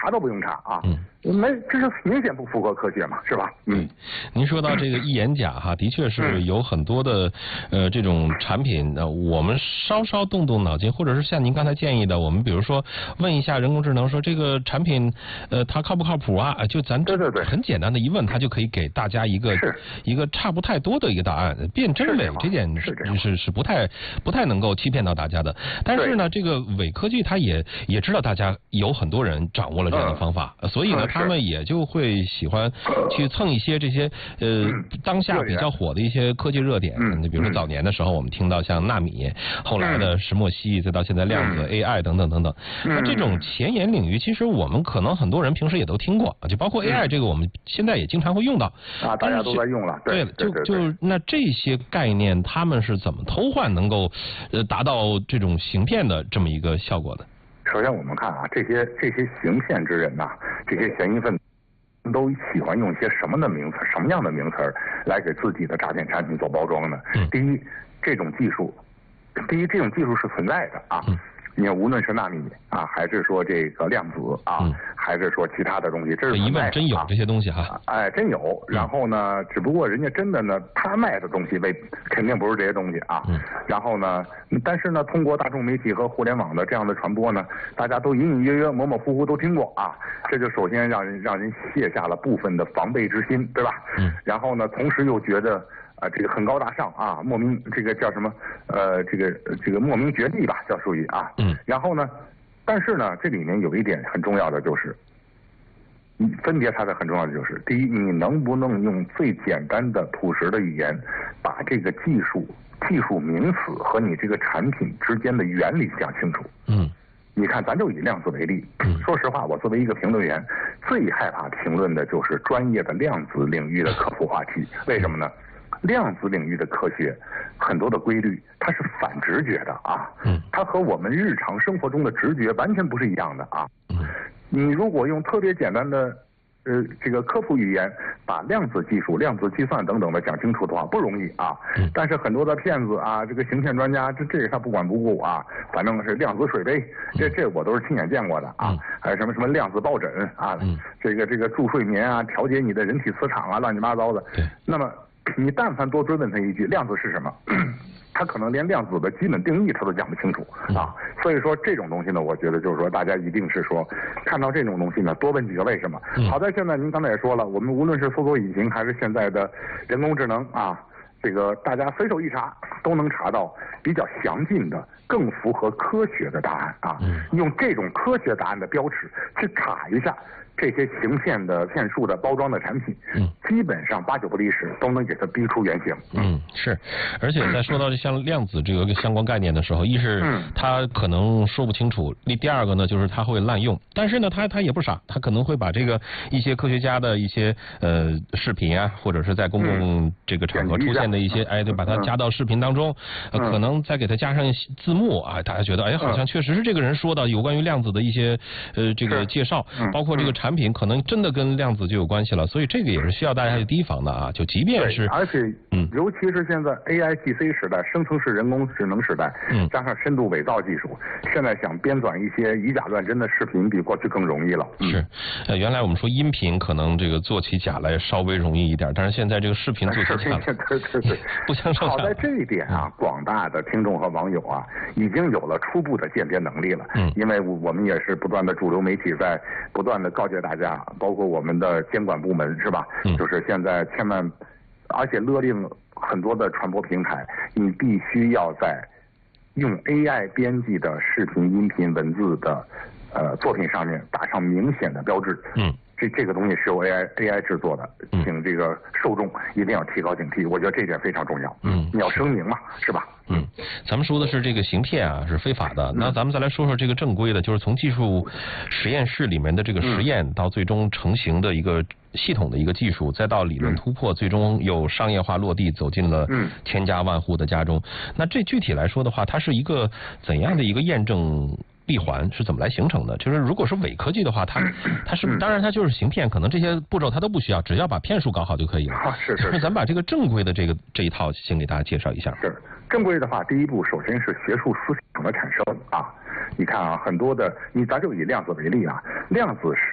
查都不用查啊。这是明显不符合科学嘛，是吧？ 您说到这个一眼假哈，的确是有很多的这种产品，我们稍稍动动脑筋，或者是像您刚才建议的，我们比如说问一下人工智能，说这个产品它靠不靠谱啊？就咱这很简单的一问，它就可以给大家一个差不太多的一个答案。辨真伪这件是不太能够欺骗到大家的。但是呢，这个伪科技它也知道大家有很多人掌握了这样的方法，所以呢，他们也就会喜欢去蹭一些这些当下比较火的一些科技热点。你比如说早年的时候，我们听到像纳米，后来的石墨烯，再到现在量子 AI 等等等等。那这种前沿领域，其实我们可能很多人平时也都听过，就包括 AI 这个，我们现在也经常会用到啊，大家都在用了。对， 那这些概念，他们是怎么偷换能够达到这种行骗的这么一个效果的？ 首先我们看啊，这些行骗之人呐，这些嫌疑分子都喜欢用一些什么样的名词来给自己的诈骗产品做包装呢？第一，这种技术是存在的啊。你看，无论是纳米啊，还是说这个量子啊，还是说其他的东西，这是存在的。 真有这些东西哈。 真有。然后呢，只不过人家真的呢，他卖的东西肯定不是这些东西啊。然后呢，但是呢，通过大众媒体和互联网的这样的传播呢，大家都隐隐约约、模模糊糊都听过啊。这就首先让人卸下了部分的防备之心，对吧？然后呢，同时又觉得。这个很高大上啊，莫名这个叫什么这个莫名绝地吧，叫属于啊。然后呢，但是呢，这里面有一点很重要的就是，分别它的很重要的就是，第一，你能不能用最简单的朴实的语言，把这个技术名词和你这个产品之间的原理讲清楚。你看，咱就以量子为例。说实话，我作为一个评论员，最害怕评论的就是专业的量子领域的科普话题。为什么呢？量子领域的科学很多的规律它是反直觉的啊，它和我们日常生活中的直觉完全不是一样的啊。你如果用特别简单的这个科普语言把量子技术、量子计算等等的讲清楚的话不容易啊。但是很多的骗子啊，这个行骗专家这个他不管不顾啊，反正是量子水杯，这我都是亲眼见过的啊。还有什么量子抱枕啊，这个助睡眠啊，调节你的人体磁场啊，乱七八糟的。那么你但凡多追问他一句量子是什么，他可能连量子的基本定义他都讲不清楚啊。所以说这种东西呢，我觉得就是说大家一定是说看到这种东西呢，多问几个为什么。好在现在您刚才也说了，我们无论是搜索引擎还是现在的人工智能啊，这个大家随手一查都能查到比较详尽的、更符合科学的答案啊。用这种科学答案的标尺去查一下这些行骗的骗术的包装的产品，基本上8、9不离10都能给它逼出原形。 是，而且在说到像量子这个相关概念的时候，一是他可能说不清楚，第二个呢就是他会滥用，但是呢他也不傻，他可能会把这个一些科学家的一些视频啊，或者是在公共这个场合出现的一些就把它加到视频当中，可能再给它加上字幕啊，大家觉得好像确实是这个人说的有关于量子的一些这个介绍，包括这个产品可能真的跟量子就有关系了，所以这个也是需要大家去提防的啊。就即便是而且尤其是现在 AIGC 时代，生成式人工智能时代，加上深度伪造技术，现在想编纂一些以假乱真的视频比过去更容易了。 是，原来我们说音频可能这个做起假来稍微容易一点，但是现在这个视频做起假对，不相上下。好在这一点啊，广大的听众和网友啊，已经有了初步的鉴别能力了。因为我们也是不断的主流媒体在不断的告诫大家，包括我们的监管部门是吧？就是现在千万，而且勒令很多的传播平台，你必须要在用 AI 编辑的视频、音频、文字的作品上面打上明显的标志。这个东西是由 AI 制作的，请这个受众一定要提高警惕，我觉得这点非常重要。你要声明嘛，是吧？ 咱们说的是这个行骗啊，是非法的。那咱们再来说说这个正规的，就是从技术实验室里面的这个实验到最终成型的一个系统的一个技术，再到理论突破，最终有商业化落地，走进了千家万户的家中。那这具体来说的话，它是一个怎样的一个验证闭环是怎么来形成的？就是如果是伪科技的话，它是当然它就是行骗，可能这些步骤它都不需要，只要把骗术搞好就可以了。 是。 咱把这个正规的这一套先给大家介绍一下。 是正规的话，第一步首先是学术思想的产生啊。你看啊，很多的咱就以量子为例啊，量子是